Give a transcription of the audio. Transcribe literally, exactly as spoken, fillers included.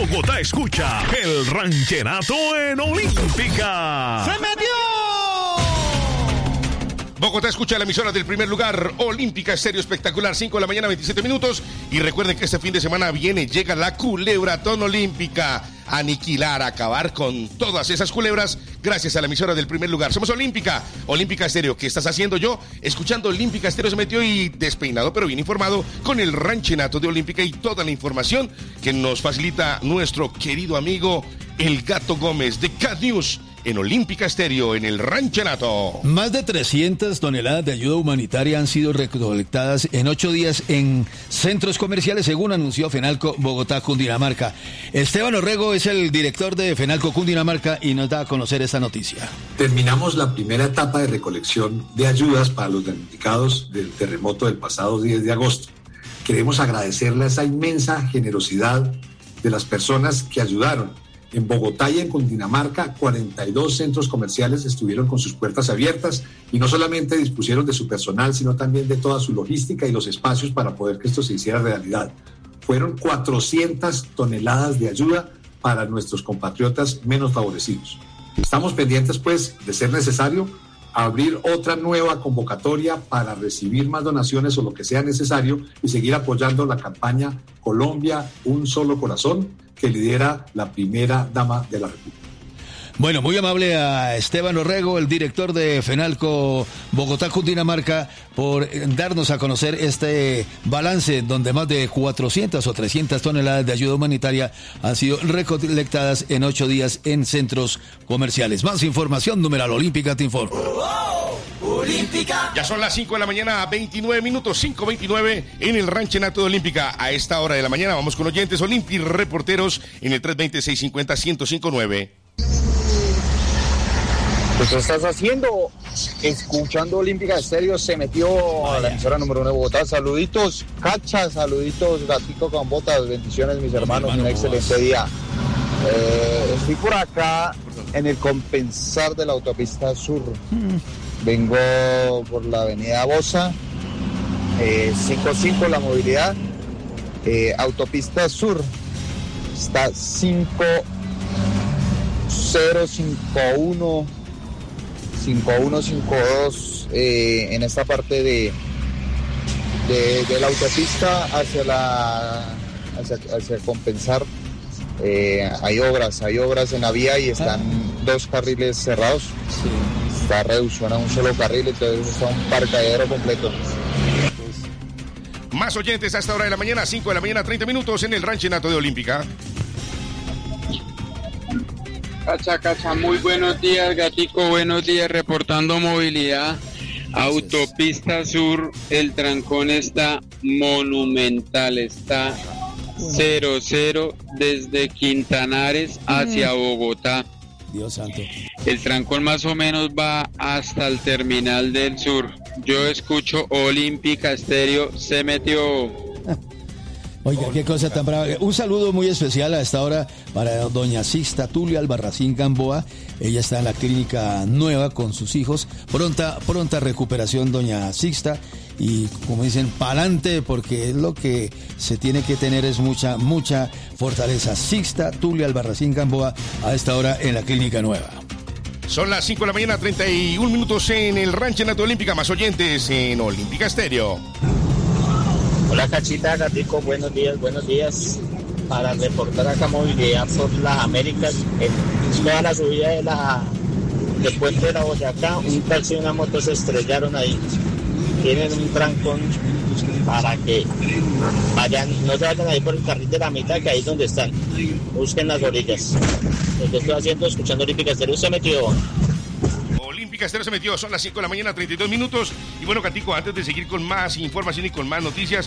Bogotá escucha el ranchenato en Olímpica. ¡Se metió! Bogotá escucha la emisora del primer lugar, Olímpica Estéreo Espectacular, cinco de la mañana, veintisiete minutos. Y recuerden que este fin de semana viene, llega la Culebratón Olímpica. Aniquilar, acabar con todas esas culebras gracias a la emisora del primer lugar. Somos Olímpica, Olímpica Estéreo. ¿Qué estás haciendo yo? Escuchando Olímpica Estéreo se metió y despeinado pero bien informado con el ranchenato de Olímpica y toda la información que nos facilita nuestro querido amigo El Gato Gómez de Cat News en Olímpica Estéreo, en el ranchenato. Más de trescientas toneladas de ayuda humanitaria han sido recolectadas en ocho días en centros comerciales, según anunció Fenalco Bogotá, Cundinamarca. Esteban Orrego es el director de Fenalco Cundinamarca y nos da a conocer esta noticia. Terminamos la primera etapa de recolección de ayudas para los damnificados del terremoto del pasado diez de agosto. Queremos agradecerle a esa inmensa generosidad de las personas que ayudaron. En Bogotá y en Cundinamarca, cuarenta y dos centros comerciales estuvieron con sus puertas abiertas y no solamente dispusieron de su personal, sino también de toda su logística y los espacios para poder que esto se hiciera realidad. Fueron cuatrocientas toneladas de ayuda para nuestros compatriotas menos favorecidos. Estamos pendientes, pues, de ser necesario, abrir otra nueva convocatoria para recibir más donaciones o lo que sea necesario y seguir apoyando la campaña Colombia, un solo corazón, que lidera la primera dama de la República. Bueno, muy amable a Esteban Orrego, el director de Fenalco Bogotá, Cundinamarca, por darnos a conocer este balance donde más de cuatrocientas o trescientas toneladas de ayuda humanitaria han sido recolectadas en ocho días en centros comerciales. Más información, numeral Olímpica te informa. Olímpica. Ya son las cinco de la mañana, veintinueve minutos, cinco veintinueve en el ranchenato de Olímpica. A esta hora de la mañana vamos con oyentes Olímpica y reporteros en el tres veinte, seiscientos cincuenta, ciento cincuenta y nueve. ¿Qué estás haciendo? Escuchando Olímpica Estéreo, se metió a la emisora número uno de Bogotá. Saluditos, Cacha, saluditos, Gatico con Botas, bendiciones mis hermanos, un excelente día. Eh, estoy por acá en el compensar de la autopista sur. Vengo por la avenida Bosa, eh, cincuenta y cinco la movilidad, eh, autopista sur, está cinco cero cinco uno, cinco uno cinco dos eh, en esta parte de, de, de la autopista hacia la hacia, hacia compensar. Eh, hay obras, hay obras en la vía y están dos carriles cerrados. Sí. Está reducción a un solo carril, entonces está un parqueadero completo. Más oyentes a esta hora de la mañana, cinco de la mañana, treinta minutos en el ranchenato de Olímpica. Cacha, cacha, muy buenos días, Gatico, buenos días, reportando movilidad. Autopista Sur, el trancón está monumental, está cero cero desde Quintanares hacia Bogotá. Dios santo. El trancón más o menos va hasta el terminal del sur. Yo escucho Olímpica Estéreo, se metió. Oiga, qué cosa tan brava. Un saludo muy especial a esta hora para doña Sixta Tulia Albarracín Gamboa. Ella está en la clínica nueva con sus hijos. Pronta, pronta recuperación, doña Sixta. Y como dicen, pa'lante, porque es lo que se tiene que tener, es mucha, mucha fortaleza. Sixta Tulia Albarracín Gamboa a esta hora en la clínica nueva. Son las cinco de la mañana, treinta y un minutos en el ranchenato Olímpica. Más oyentes en Olímpica Estéreo. Hola Cachita, Gatico, buenos días, buenos días. Para reportar acá movilidad por las Américas, en toda la subida de la del puente de la Boyacá, un taxi y una moto se estrellaron ahí. Tienen un trancón para que vayan, no se vayan ahí por el carril de la mitad, que ahí es donde están. Busquen las orillas. Lo que estoy haciendo, escuchando Olímpica Estéreo, se metió. Olímpica Estéreo se metió, son las cinco de la mañana, treinta y dos minutos. Y bueno, Catico, antes de seguir con más información y con más noticias,